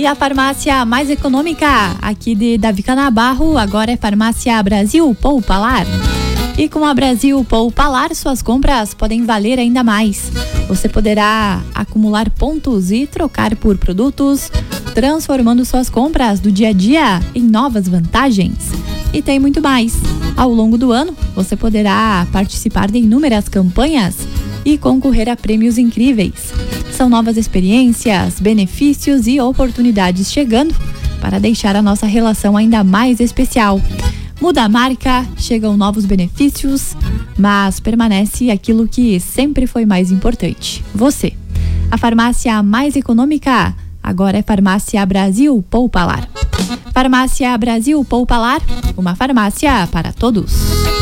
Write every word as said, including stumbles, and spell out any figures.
E a farmácia mais econômica aqui de Davi Canabarro agora é Farmácia Brasil Poupalar. E com a Brasil Poupalar, suas compras podem valer ainda mais. Você poderá acumular pontos e trocar por produtos, transformando suas compras do dia a dia em novas vantagens. E tem muito mais. Ao longo do ano, você poderá participar de inúmeras campanhas e concorrer a prêmios incríveis. São novas experiências, benefícios e oportunidades chegando para deixar a nossa relação ainda mais especial. Muda a marca, chegam novos benefícios, mas permanece aquilo que sempre foi mais importante: você. A farmácia mais econômica agora é Farmácia Brasil Poupalar. Farmácia Brasil Poupalar, uma farmácia para todos.